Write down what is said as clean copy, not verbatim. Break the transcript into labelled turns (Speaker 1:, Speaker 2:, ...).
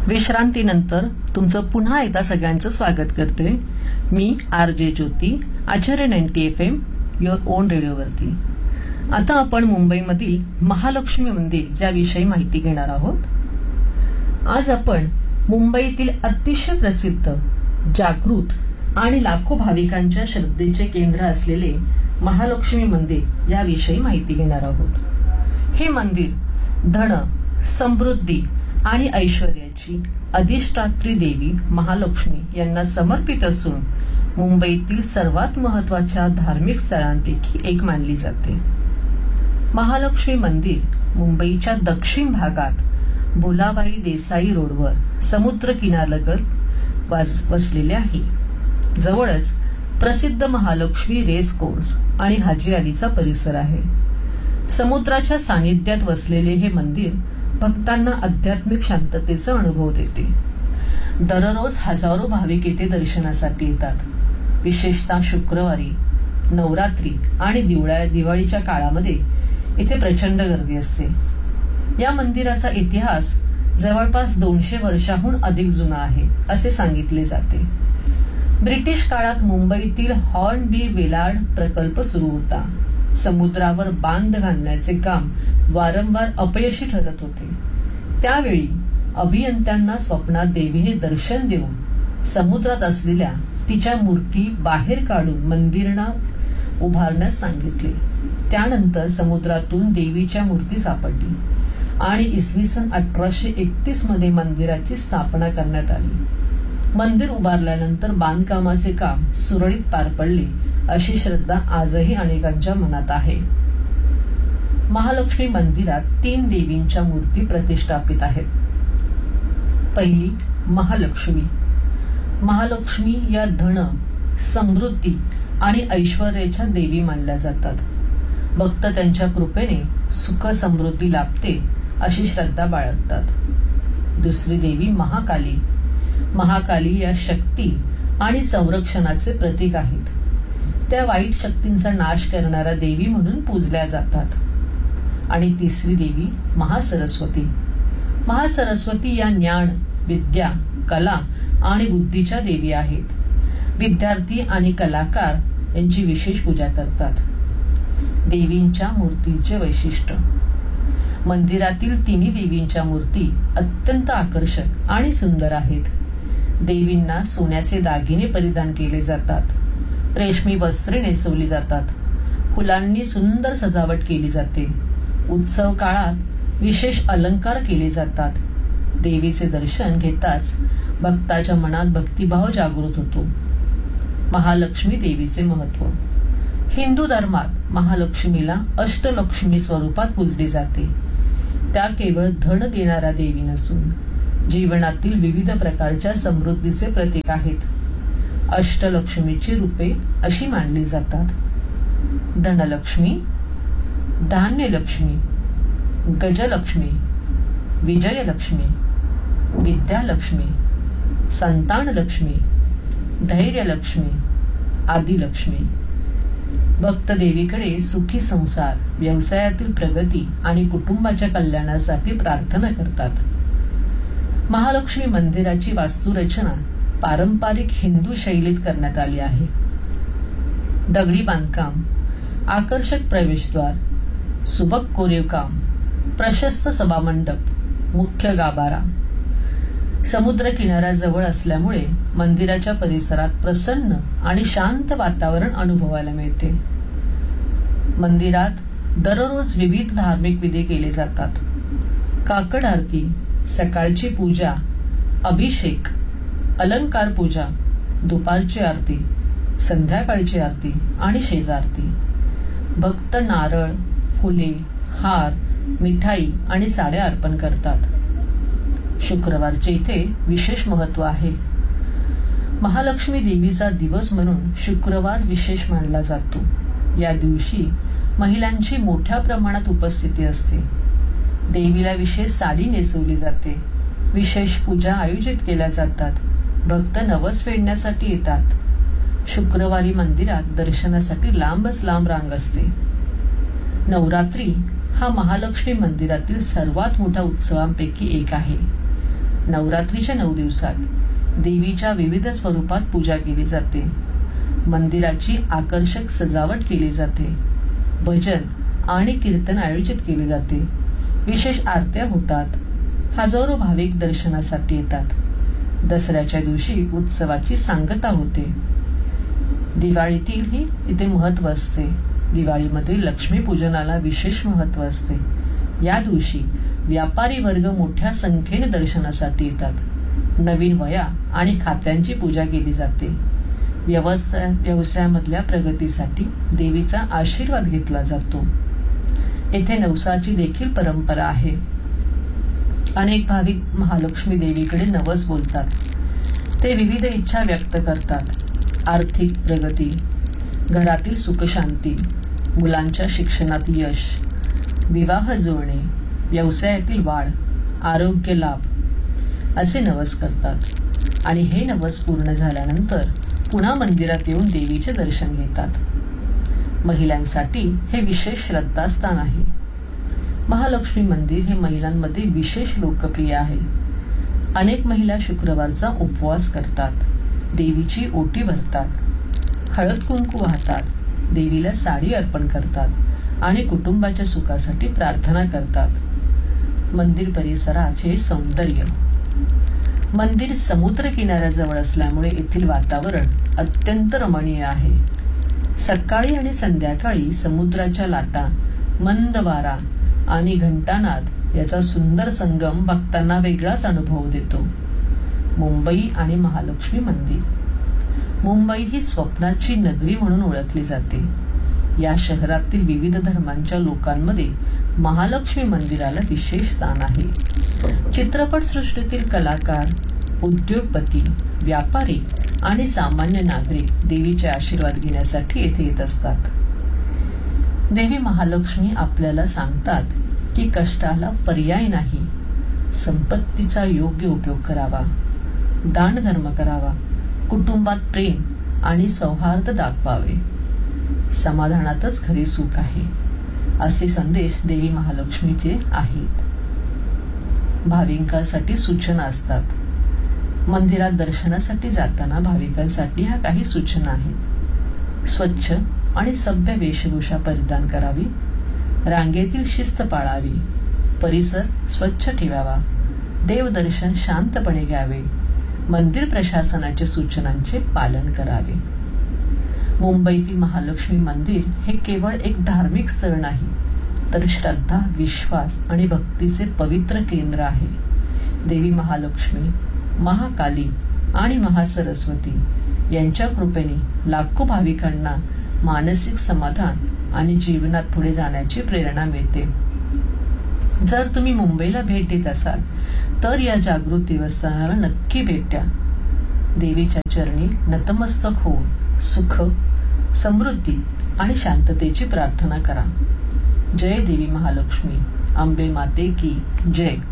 Speaker 1: विश्रांतीनंतर तुमचं पुन्हा एकदा सगळ्यांचं स्वागत करते. मी RJ Jyoti, Acharya 90 FM your on रेडिओवरती. आता आपण मुंबईमधील महालक्ष्मी मंदिर याविषयी माहिती घेणार आहोत. आज आपण मुंबईतील अतिशय प्रसिद्ध, जागृत आणि लाखो भाविकांच्या श्रद्धेचे केंद्र असलेले महालक्ष्मी मंदिर याविषयी माहिती घेणार आहोत. हे मंदिर धन, समृद्धी आणि ऐश्वर्याची अधिष्ठात्री देवी महालक्ष्मी यांना समर्पित असून मुंबईतील सर्वात महत्वाच्या धार्मिक स्थळांपैकी एक मानली जाते. महालक्ष्मी मंदिर मुंबईच्या दक्षिण भागात भुलाबाई देसाई रोडवर समुद्र किनाऱ्यालगत वसलेले आहे. जवळच प्रसिद्ध महालक्ष्मी रेस कोर्स आणि हाजी अलीचा परिसर आहे. समुद्राच्या सानिध्यात वसलेले हे मंदिर भक्तांना आध्यात्मिक शांततेचा अनुभव देते. दररोज हजारो भाविक येथे दर्शनासाठी येतात. विशेषतः शुक्रवारी, नवरात्री आणि दिवाळीच्या काळामध्ये इथे प्रचंड गर्दी असते. या मंदिराचा इतिहास जवळपास 200 वर्षाहून अधिक जुना आहे असे सांगितले जाते. ब्रिटिश काळात मुंबईतील हॉर्नबी वेलार्ड प्रकल्प सुरू होता. समुद्रावर बांध घालण्याचे काम वारंवार अपयशी ठरत होते. त्यावेळी अभियंत्यांना स्वप्नात देवीने दर्शन देऊन समुद्रात असलेल्या तिच्या मूर्ती बाहेर काढून मंदिरांना उभारण्यास सांगितले. त्यानंतर समुद्रातून देवीच्या मूर्ती सापडली आणि इसवी सन 1831 मध्ये मंदिराची स्थापना करण्यात आली. मंदिर उभारल्यानंतर बांधकामाचे काम सुरळीत पार पडले अशी श्रद्धा आजही अनेकांच्या मनात आहे. महालक्ष्मी मंदिरात 3 देवींच्या मूर्ती प्रतिष्ठापित आहेत. पहिली महालक्ष्मी. महालक्ष्मी या धन, समृद्धी आणि ऐश्वर्याच्या देवी मानल्या जातात. भक्त त्यांच्या कृपेने सुख समृद्धी लाभते अशी श्रद्धा बाळगतात. दुसरी देवी महाकाली. महाकाली या शक्ती आणि संरक्षणाचे प्रतीक आहेत. त्या वाईट शक्तींचा नाश करणाऱ्या देवी म्हणून पूजल्या जातात. आणि तिसरी देवी महासरस्वती. महासरस्वती या ज्ञान, विद्या, कला आणि बुद्धीच्या देवी आहेत. विद्यार्थी आणि कलाकार यांची विशेष पूजा करतात. देवींच्या मूर्तीचे वैशिष्ट्य. मंदिरातील तिन्ही देवींच्या मूर्ती अत्यंत आकर्षक आणि सुंदर आहेत. देवींना सोन्याचे दागिने परिधान केले जातात. रेशमी वस्त्रे नेसवली जातात. फुलांनी सुंदर सजावट केली जाते. उत्सव काळात विशेष अलंकार केले जातात. देवीचे दर्शन घेताच भक्ताच्या मनात भक्तिभाव जागृत होतो. महालक्ष्मी देवीचे महत्व. हिंदू धर्मात महालक्ष्मीला अष्टलक्ष्मी स्वरूपात पूजले जाते. त्या केवळ धन देणाऱ्या देवी नसून जीवनातील विविध प्रकारच्या समृद्धीचे प्रतीक आहेत. अष्टलक्ष्मीची रूपे अशी मानली जातात: धनलक्ष्मी, धान्यलक्ष्मी, गजलक्ष्मी, विजयलक्ष्मी, विद्यालक्ष्मी, संतानलक्ष्मी, धैर्यलक्ष्मी, आदिलक्ष्मी. भक्त देवीकडे सुखी संसार, व्यवसायातील प्रगती आणि कुटुंबाच्या कल्याणासाठी प्रार्थना करतात. महालक्ष्मी मंदिराची वास्तुरचना पारंपरिक हिंदू शैलीत करण्यात आली आहे. दगडी बांधकाम, आकर्षक प्रवेशद्वार, सुबक कोरीवकाम, प्रशस्त सभामंडप, मुख्य गाभारा. समुद्र किनाऱ्याजवळ असल्यामुळे मंदिराच्या परिसरात प्रसन्न आणि शांत वातावरण अनुभवायला मिळते. मंदिरात दररोज विविध धार्मिक विधी केले जातात. काकड आरती, सकाळची पूजा, अभिषेक, अलंकार पूजा, दुपारची आरती, संध्याकाळची आरती आणि शेजारती. भक्त नारळ, फुले, हार, मिठाई आणि साड्या अर्पण करतात. शुक्रवारचे इथे विशेष महत्व आहे. महालक्ष्मी देवीचा दिवस म्हणून शुक्रवार विशेष मानला जातो. या दिवशी महिलांची मोठ्या प्रमाणात उपस्थिती असते. देवीला विशेष साडी नेसवली जाते. विशेष पूजा आयोजित केल्या जातात. भक्त नवस फेडण्यासाठी येतात. शुक्रवारी मंदिरात दर्शनासाठी लांबच लांब रांग असते. नवरात्री हा महालक्ष्मी मंदिरातील सर्वात मोठा उत्सवांपैकी एक आहे. नवरात्रीच्या 9 दिवसात देवीच्या विविध स्वरूपात पूजा केली जाते. मंदिराची आकर्षक सजावट केली जाते. भजन आणि कीर्तन आयोजित केले जाते. विशेष आरत्या होतात. हजारो भाविक दर्शनासाठी येतात. दसऱ्याच्या दिवशी उत्सवाची सांगता होते. दिवाळीतीलही इथे महत्त्व असते. दिवाळीमध्ये लक्ष्मीपूजनाला विशेष महत्त्व असते. या दिवशी व्यापारी वर्ग मोठ्या संख्येने दर्शनासाठी येतात. नवीन वया आणि खात्यांची पूजा केली जाते. व्यवसायामधल्या प्रगतीसाठी देवीचा आशीर्वाद घेतला जातो. येथे नवसाची देखील परंपरा आहे. अनेक भाविक महालक्ष्मी देवीकडे नवस बोलतात. ते विविध इच्छा व्यक्त करतात. आर्थिक प्रगती, घरातील सुखशांती, मुलांच्या शिक्षणात यश, विवाह जुळणे, व्यवसायातील वाढ, आरोग्य लाभ असे नवस करतात आणि हे नवस पूर्ण झाल्यानंतर पुन्हा मंदिरात येऊन देवीचे दर्शन घेतात. महिलांसाठी हे विशेष श्रद्धास्थान आहे. महालक्ष्मी मंदिर हे महिलांमध्ये विशेष लोकप्रिय आहे. अनेक महिला शुक्रवारचा उपवास करतात. देवीची ओटी भरतात. हळद कुंकू वाहतात. देवीला साडी अर्पण करतात आणि कुटुंबाच्या सुखासाठी प्रार्थना करतात. मंदिर परिसराचे सौंदर्य. मंदिर समुद्र किनाऱ्याजवळ असल्यामुळे येथील वातावरण अत्यंत रमणीय आहे. सकाळी आणि संध्याकाळी समुद्राच्या लाटा, मंद वारा आणि घंटानाद याचा सुंदर संगम भक्तांना वेगळाच अनुभव देतो. मुंबई आणि महालक्ष्मी मंदिर. मुंबई ही स्वप्नाची नगरी म्हणून ओळखली जाते. या शहरातील विविध धर्मांच्या लोकांमध्ये महालक्ष्मी मंदिराला विशेष स्थान आहे. चित्रपटसृष्टीतील कलाकार, उद्योगपती, व्यापारी आणि सामान्य नागरिक देवीचे आशीर्वाद घेण्यासाठी येथे येत असतात. देवी महालक्ष्मी आपल्याला सांगतात की कष्टाला पर्याय नाही. संपत्तीचा योग्य उपयोग करावा, दानधर्म करावा, कुटुंबात प्रेम आणि सौहार्द दाखवावे. समाधानातच खरे सुख आहे, असे संदेश देवी महालक्ष्मीचे आहेत. भाविकांसाठी सूचना असतात. मंदिरात दर्शनासाठी जाताना भाविकांसाठी ह्या काही सूचना आहेत. स्वच्छ आणि सभ्य वेशभूषा परिधान करावी. रांगेतील शिस्त पाळावी. परिसर स्वच्छ ठेवावा. देवदर्शन शांतपणे घ्यावे. मंदिर प्रशासनाच्या सूचनांचे पालन करावे. मुंबईतील महालक्ष्मी मंदिर हे केवळ एक धार्मिक स्थळ नाही, तर श्रद्धा, विश्वास आणि भक्तीचे पवित्र केंद्र आहे. देवी महालक्ष्मी, महाकाली आणि महासरस्वती यांच्या कृपेने लाखो भाविकांना मानसिक समाधान आणि जीवनात पुढे जाण्याची प्रेरणा मिळते. जर तुम्ही मुंबईला भेट देत असाल तर या जागृत देवस्थानाला नक्की भेट द्या. देवीच्या चरणी नतमस्तक होऊन सुख, समृद्धी आणि शांततेची प्रार्थना करा. जय देवी महालक्ष्मी. अंबे माते की जय.